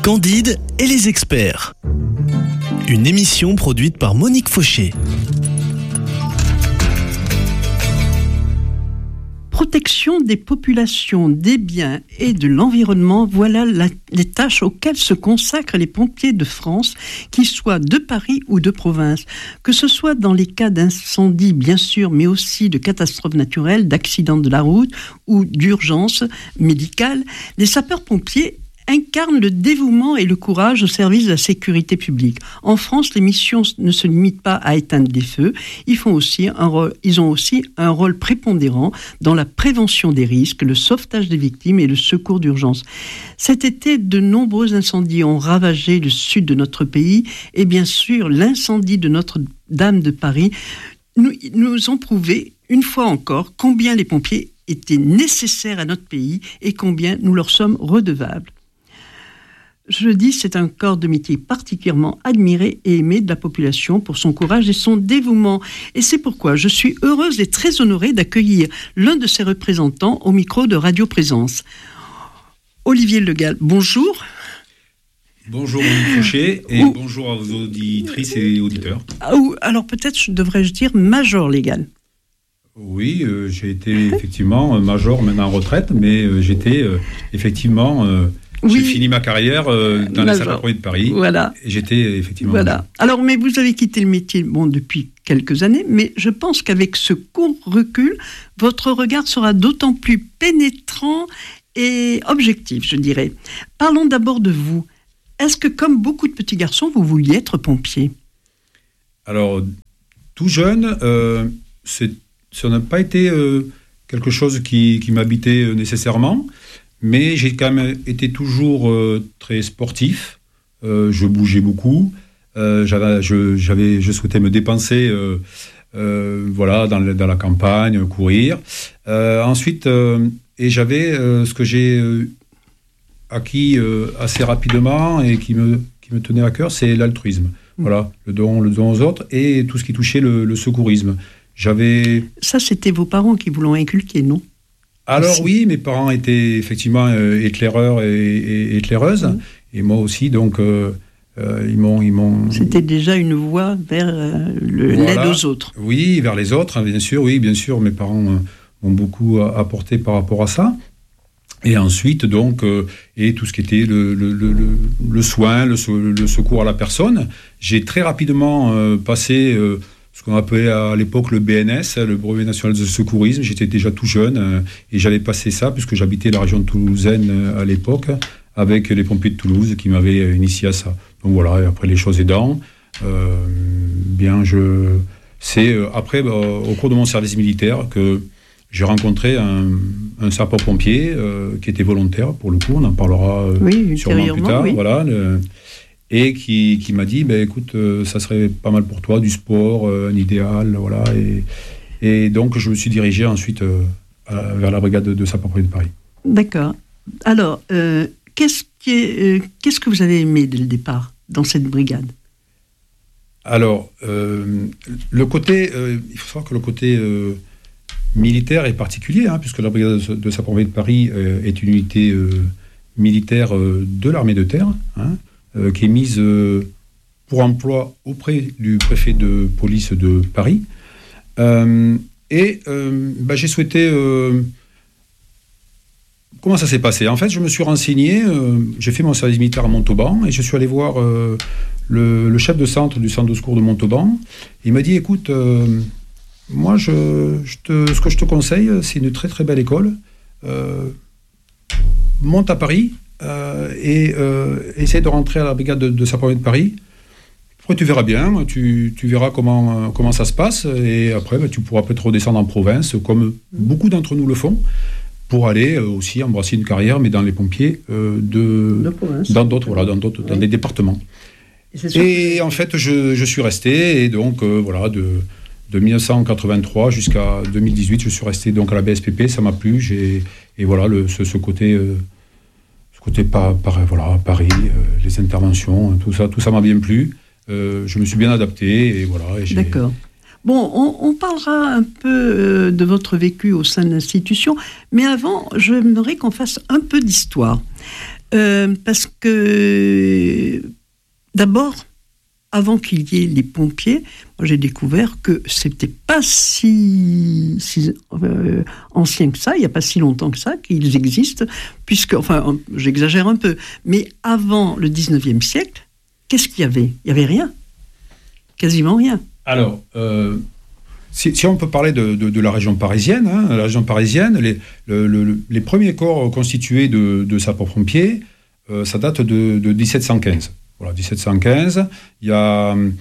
Candide et les experts. Une émission produite par Monique Fauché. Protection des populations, des biens et de l'environnement, voilà les tâches auxquelles se consacrent les pompiers de France, qu'ils soient de Paris ou de province. Que ce soit dans les cas d'incendie, bien sûr, mais aussi de catastrophes naturelles, d'accidents de la route ou d'urgences médicales, les sapeurs-pompiers incarnent le dévouement et le courage au service de la sécurité publique. En France, les missions ne se limitent pas à éteindre des feux. Ils ont aussi un rôle prépondérant dans la prévention des risques, le sauvetage des victimes et le secours d'urgence. Cet été, de nombreux incendies ont ravagé le sud de notre pays et bien sûr, l'incendie de Notre-Dame de Paris nous ont prouvé, une fois encore, combien les pompiers étaient nécessaires à notre pays et combien nous leur sommes redevables. Je le dis, c'est un corps de métier particulièrement admiré et aimé de la population pour son courage et son dévouement. Et c'est pourquoi je suis heureuse et très honorée d'accueillir l'un de ses représentants au micro de Radio Présence. Olivier Legal, bonjour. Bonjour Monique Fauché et bonjour à vos auditrices et auditeurs. Alors peut-être devrais-je dire Major Legal. Oui, j'ai été effectivement major, maintenant en retraite, mais j'étais effectivement... J'ai fini ma carrière dans les sapeurs-pompiers de Paris. Voilà. Et j'étais effectivement... Voilà. Alors, mais vous avez quitté le métier depuis quelques années, mais je pense qu'avec ce court recul, votre regard sera d'autant plus pénétrant et objectif, je dirais. Parlons d'abord de vous. Est-ce que, comme beaucoup de petits garçons, vous vouliez être pompier ? Alors, tout jeune, ça n'a pas été quelque chose qui m'habitait nécessairement. Mais j'ai quand même été toujours très sportif. Je bougeais beaucoup. Je souhaitais me dépenser, dans la campagne, courir. Ensuite, et j'avais ce que j'ai acquis assez rapidement et qui me tenait à cœur, c'est l'altruisme. Voilà, le don aux autres et tout ce qui touchait le secourisme. Ça, c'était vos parents qui vous l'ont inculqué, non ? Alors oui, mes parents étaient effectivement éclaireurs et éclaireuses, et moi aussi, donc ils m'ont... C'était déjà une voie vers l'aide aux autres. Oui, vers les autres, bien sûr, mes parents m'ont beaucoup apporté par rapport à ça. Et ensuite, donc, et tout ce qui était le soin, le secours à la personne, j'ai très rapidement passé... ce qu'on appelait à l'époque le BNS, le Brevet National de Secourisme. J'étais déjà tout jeune et j'avais passé ça puisque j'habitais la région toulousaine à l'époque avec les pompiers de Toulouse qui m'avaient initié à ça. Donc voilà, et après les choses aidant, c'est après, au cours de mon service militaire, que j'ai rencontré un sapeur-pompier qui était volontaire, pour le coup, on en parlera sûrement plus tard. Oui. Voilà, et qui m'a dit, écoute, ça serait pas mal pour toi, du sport, un idéal, voilà. Et donc, je me suis dirigé ensuite vers la brigade de sapeurs-pompiers de Paris. D'accord. Alors, qu'est-ce que vous avez aimé dès le départ dans cette brigade ? Alors, le côté, il faut savoir que le côté militaire est particulier, puisque la brigade de sapeurs-pompiers de Paris est une unité militaire de l'armée de terre, qui est mise pour emploi auprès du préfet de police de Paris. J'ai souhaité... Comment ça s'est passé ? En fait, je me suis renseigné, j'ai fait mon service militaire à Montauban, et je suis allé voir le chef de centre du centre de secours de Montauban. Il m'a dit, écoute, moi, ce que je te conseille, c'est une très très belle école. Monte à Paris, et essaie de rentrer à la brigade de sapeurs-pompiers de Paris. Après, tu verras bien, tu verras comment ça se passe, et après, tu pourras peut-être redescendre en province, comme beaucoup d'entre nous le font, pour aller aussi embrasser une carrière, mais dans les pompiers dans des départements. Et en fait, je suis resté, et donc, de 1983 jusqu'à 2018, je suis resté donc à la BSPP, ça m'a plu, et voilà, ce côté... Paris, les interventions, tout ça m'a bien plu. Je me suis bien adapté et voilà. D'accord. Bon, on parlera un peu de votre vécu au sein de l'institution, mais avant, j'aimerais qu'on fasse un peu d'histoire. Parce que, d'abord, avant qu'il y ait les pompiers, moi j'ai découvert que c'était pas si ancien que ça, il n'y a pas si longtemps que ça qu'ils existent, puisque, enfin, j'exagère un peu, mais avant le 19e siècle, qu'est-ce qu'il y avait ? Il n'y avait rien. Quasiment rien. Alors, si on peut parler de la région parisienne, la région parisienne, les premiers corps constitués de sapeurs-pompiers, ça date de 1715. Voilà, 1715, il y a un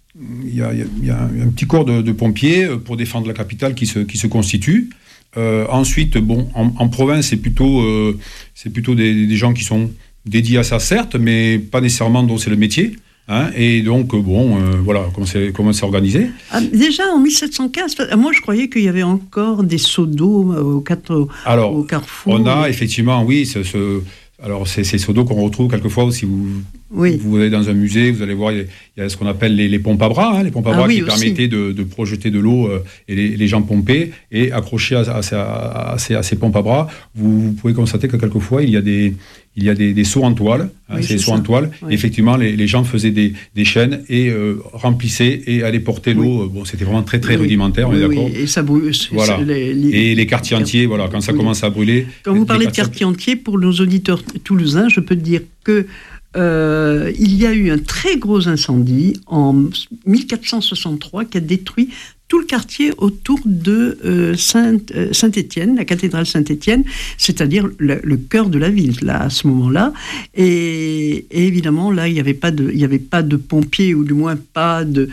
petit corps de pompiers pour défendre la capitale qui se constitue. Ensuite, bon, en province, c'est plutôt des gens qui sont dédiés à ça, certes, mais pas nécessairement dont c'est le métier. Et donc, voilà, comment c'est organisé. Déjà, en 1715, moi, je croyais qu'il y avait encore des seaux d'eau au carrefour. On a effectivement, oui, alors, c'est ces seaux d'eau qu'on retrouve quelquefois si vous allez dans un musée, vous allez voir, il y a ce qu'on appelle les pompes à bras, les pompes à bras qui permettaient de projeter de l'eau et les gens pompaient, et accrochés à ces pompes à bras, vous pouvez constater que quelquefois, il y a des seaux en toile, c'est des seaux en toile, et effectivement, les gens faisaient des chaînes et remplissaient et allaient porter l'eau. Bon, c'était vraiment très, très rudimentaire, on est d'accord. Et ça brûle. Voilà. Et les quartiers entiers, voilà, quand ça commence à brûler. Quand vous parlez de quartiers entiers, pour nos auditeurs toulousains, je peux dire que il y a eu un très gros incendie en 1463 qui a détruit tout le quartier autour de Saint-Étienne, la cathédrale Saint-Étienne, c'est-à-dire le cœur de la ville, là, à ce moment-là. Et évidemment, là, il n'y avait pas de pompiers, ou du moins pas de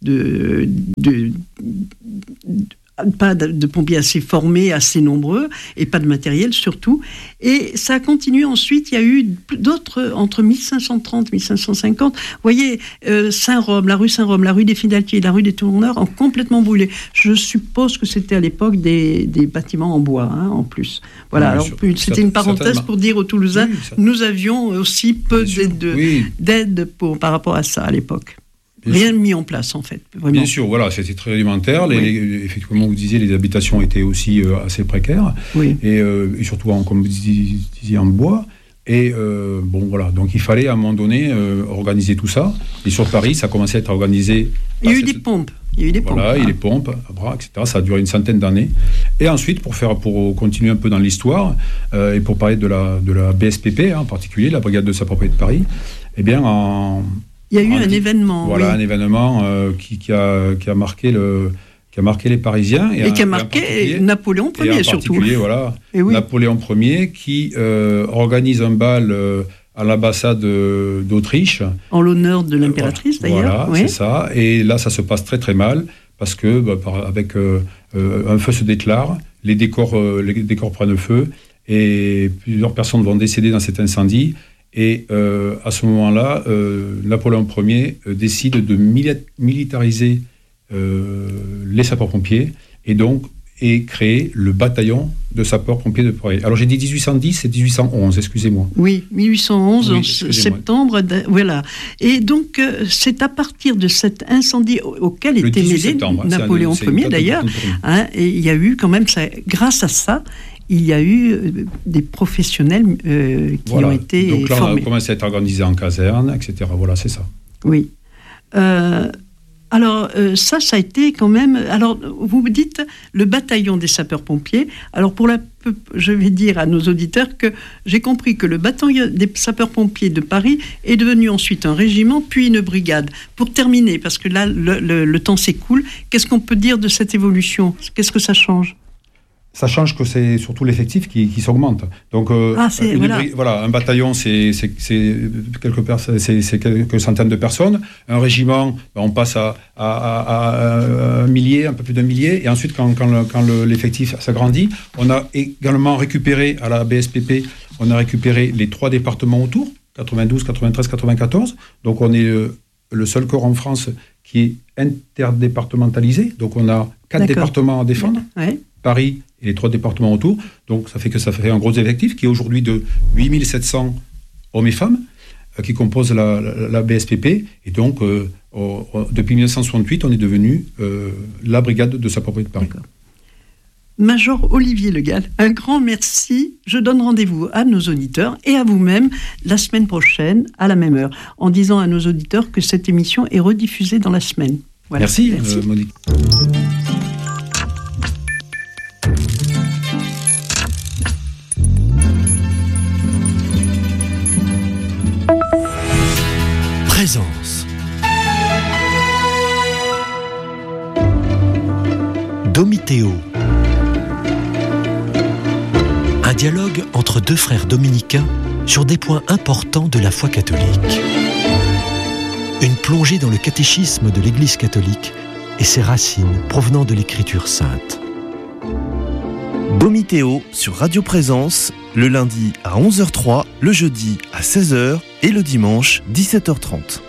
pompiers assez formés, assez nombreux, et pas de matériel surtout. Et ça a continué ensuite, il y a eu d'autres, entre 1530 et 1550, vous voyez, Saint-Rome, la rue Saint-Rome, la rue des Fidaltiers, la rue des Tourneurs ont complètement brûlé. Je suppose que c'était à l'époque des bâtiments en bois, en plus. Voilà, alors c'était une parenthèse pour dire aux Toulousains, nous avions aussi peu d'aide par rapport à ça à l'époque. Rien mis en place, en fait. Vraiment. Bien sûr, voilà, c'était très rudimentaire. Effectivement, vous disiez, les habitations étaient aussi assez précaires. Oui. Et surtout, comme vous disiez, en bois. Et voilà, donc il fallait à un moment donné organiser tout ça. Et sur Paris, ça commençait à être organisé. Il y a eu des pompes. Voilà, et les pompes à bras, etc. Ça a duré une centaine d'années. Et ensuite, pour continuer un peu dans l'histoire, et pour parler de la BSPP, en particulier, la Brigade de sapeurs-pompiers de Paris, eh bien, il y a eu un événement. Voilà, un événement qui a marqué les Parisiens. Et qui a marqué Napoléon Ier, surtout. Voilà, Napoléon Ier qui organise un bal à l'ambassade d'Autriche. En l'honneur de l'impératrice, d'ailleurs. Voilà, c'est ça. Et là, ça se passe très, très mal, parce que, avec un feu se déclare, les décors prennent feu, et plusieurs personnes vont décéder dans cet incendie. Et à ce moment-là, Napoléon Ier décide de militariser les sapeurs-pompiers et créer le bataillon de sapeurs-pompiers de Paris. Alors j'ai dit 1810, c'est 1811, excusez-moi. Oui, 1811, en septembre, voilà. Et donc c'est à partir de cet incendie auquel était mêlé Napoléon Ier d'ailleurs, et il y a eu quand même, grâce à ça, il y a eu des professionnels qui ont été formés. Donc là, on a commencé à être organisé en caserne, etc. Voilà, c'est ça. Oui. Alors, ça a été quand même... Alors, vous me dites, le bataillon des sapeurs-pompiers. Alors, je vais dire à nos auditeurs que j'ai compris que le bataillon des sapeurs-pompiers de Paris est devenu ensuite un régiment, puis une brigade. Pour terminer, parce que là, le temps s'écoule, qu'est-ce qu'on peut dire de cette évolution ? Qu'est-ce que ça change ? Ça change que c'est surtout l'effectif qui s'augmente. Donc, un bataillon, c'est quelques centaines de personnes. Un régiment, on passe à un millier, un peu plus d'un millier. Et ensuite, quand l'effectif s'agrandit, on a également récupéré à la BSPP, on a récupéré les 3 départements autour, 92, 93, 94. Donc, on est le seul corps en France qui est interdépartementalisé. Donc, on a 4 départements à défendre. Ouais. Paris et les 3 départements autour. Donc, ça fait un gros effectif qui est aujourd'hui de 8700 hommes et femmes qui composent la BSPP. Et donc, depuis 1968, on est devenu la brigade de sapeurs-pompiers de Paris. Major Olivier Le Gall, un grand merci. Je donne rendez-vous à nos auditeurs et à vous-même la semaine prochaine à la même heure, en disant à nos auditeurs que cette émission est rediffusée dans la semaine. Voilà. Merci. Monique. Présence. Domitéo. Un dialogue entre deux frères dominicains sur des points importants de la foi catholique. Une plongée dans le catéchisme de l'Église catholique et ses racines provenant de l'Écriture sainte. Domitéo sur Radio Présence, le lundi à 11h03, le jeudi à 16h et le dimanche 17h30.